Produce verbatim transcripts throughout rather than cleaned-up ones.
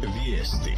Vijesti.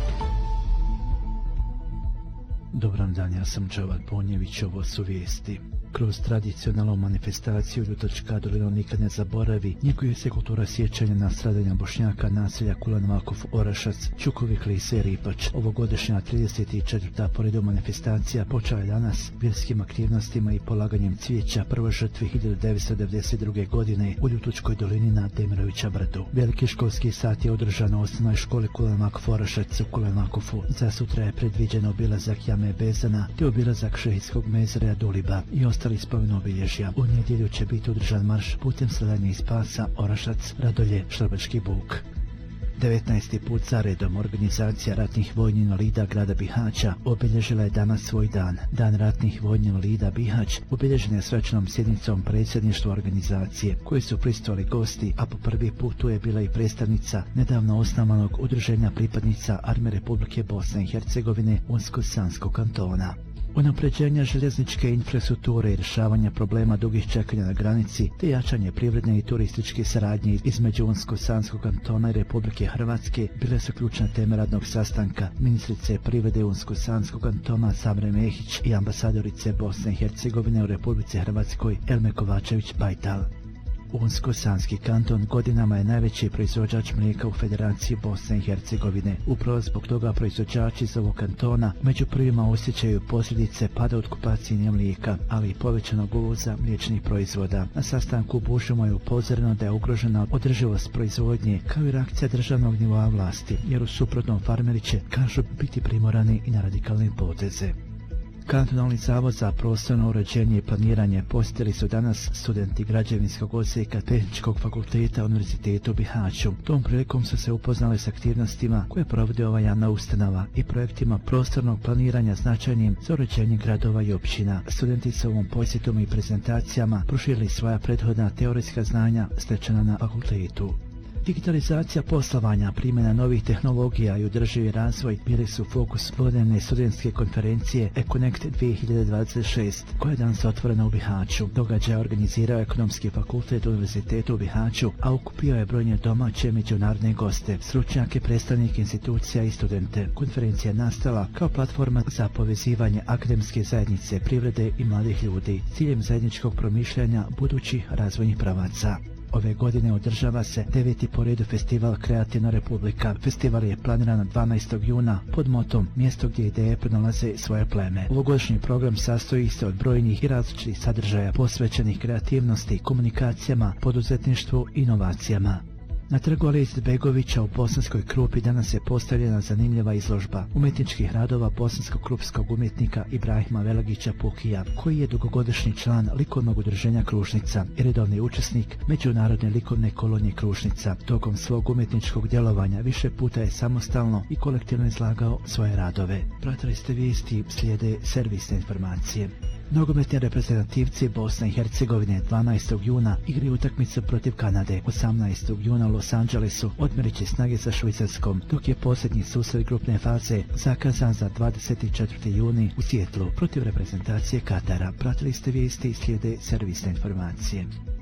Dobran dan, ja sam Džavad Bonjević, ovo su vijesti. Kroz tradicionalnu manifestaciju Ljutačka dolina nikad ne zaboravi, njeguje se kultura sjećanja na stradanja Bošnjaka naselja Kulan Vakuf Orašac, Čukovi Klise Ripač. Ovogodišnja trideset četvrta poredu manifestacija počela je danas vjerskim aktivnostima i polaganjem cvijeća prvoj žrtvi hiljadu devetsto devedeset druge. godine u Ljutočkoj dolini na Demirovića brdu. Veliki školski sat je održan u osnovnoj školi Kulan Vakuf Orašac u Kulan Vakufu. Za sutra je predviđen obilazak jame Bezana te obilazak šehidskog mezarja Duliba i ostali spomenu obilježja. U nedjelju će biti održan marš putem stradanja i spasa Orašac, Radolje, Štrbački Buk. devetnaesti put za redom organizacija ratnih vojnih invalida grada Bihaća obilježila je danas svoj dan. Dan ratnih vojnih invalida Bihać obilježen je svečanom sjednicom predsjedništva organizacije, koji su prisustvovali gosti, a po prvi put tu je bila i predstavnica nedavno osnovanog udruženja pripadnica Armije Republike Bosne i Hercegovine Unsko-Sanskog kantona. Unapređenja željezničke infrastrukture i rješavanja problema dugih čekanja na granici, te jačanje privredne i turističke saradnje između Unsko-Sanskog kantona i Republike Hrvatske bile su ključne teme radnog sastanka ministrice privrede Unsko-Sanskog kantona Samre Mehić i ambasadorice Bosne i Hercegovine u Republici Hrvatskoj Elme Kovačević-Bajtal. Unsko-Sanski kanton godinama je najveći proizvođač mlijeka u Federaciji Bosne i Hercegovine. Upravo zbog toga proizvođači iz ovog kantona među prvima osjećaju posljedice pada otkupacije mlijeka, ali i povećanog uvoza mliječnih proizvoda. Na sastanku u Bušumu je upozoreno da je ugrožena održivost proizvodnje, kao i reakcija državnog nivoa vlasti, jer u suprotnom farmeri će, kažu, biti primorani i na radikalne poteze. Kantonalni zavod za prostorno uređenje i planiranje posjetili su danas studenti građevinskog odsjeka Tehničkog fakulteta Univerziteta u Bihaću. Tom prilikom su se upoznali s aktivnostima koje provodi ova javna ustanova i projektima prostornog planiranja značajnim za uređenje gradova i općina. Studenti su ovom posjetom i prezentacijama proširili svoja prethodna teorijska znanja stečena na fakultetu. Digitalizacija poslovanja, primjena novih tehnologija i održivi razvoj bili su fokus dvodnevne studentske konferencije Econnect dvije hiljade dvadeset šest, koja je danas otvorena u Bihaću. Događaj je organizirao Ekonomski fakultet Univerziteta u Bihaću, a okupio je brojne domaće međunarodne goste, stručnjake, predstavnike institucija i studente. Konferencija je nastala kao platforma za povezivanje akademske zajednice, privrede i mladih ljudi s ciljem zajedničkog promišljanja budućih razvojnih pravaca. Ove godine održava se deveti po redu festival Kreativna Republika. Festival je planiran na dvanaestog juna pod motom Mjesto gdje ideje pronalaze svoje pleme. Ovogodišnji program sastoji se od brojnih i različitih sadržaja posvećenih kreativnosti, komunikacijama, poduzetništvu i inovacijama. Na trgu Alije Izetbegovića u Bosanskoj Krupi danas je postavljena zanimljiva izložba umjetničkih radova bosanskog krupskog umjetnika Ibrahima Velagića Pukija, koji je dugogodišnji član likovnog udruženja Krušnica i redovni učesnik Međunarodne likovne kolonije Krušnica. Tokom svog umjetničkog djelovanja više puta je samostalno i kolektivno izlagao svoje radove. Pratili ste vijesti, slijede servisne informacije. Nogometni reprezentativci Bosne i Hercegovine dvanaestog juna igraju utakmicu protiv Kanade. osamnaestog juna u Los Angelesu odmjerit će snage sa Švicarskom, dok je posljednji susret grupne faze zakazan za dvadeset četvrti juni u Sijetlu protiv reprezentacije Katara. Pratili ste vijesti i slijede servisne informacije.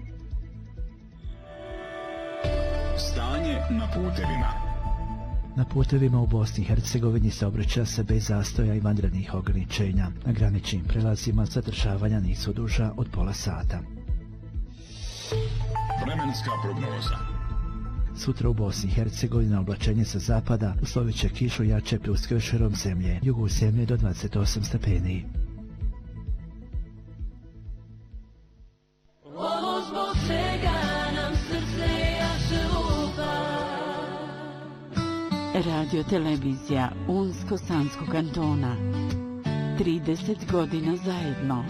Stanje na putevima. Na putevima u Bosni i Hercegovini saobraća se bez zastoja i vanrednih ograničenja. Na graničnim prelazima zadržavanja nisu duža od pola sata. Vremenska prognoza. Sutra u Bosni i Hercegovini na oblačenje sa zapada uslovit će kišu jače pljuske širom zemlje, jugu zemlje do dvadeset osam stepeni. Radio televizija Unsko-Sanskog kantona. trideset godina zajedno.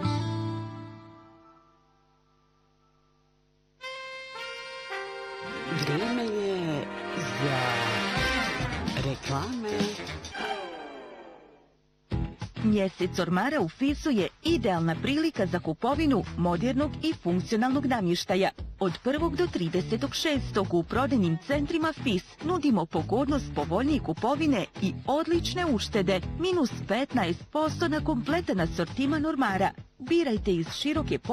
Vrijeme je za reklame. Mjesec ormara u Fisu je idealna prilika za kupovinu modernog i funkcionalnog namještaja. Od prvog do tridesetog šestog u prodajnim centrima Fis nudimo pogodnost povoljnije kupovine i odlične uštede. Minus petnaest posto na kompletan asortiman ormara. Birajte iz široke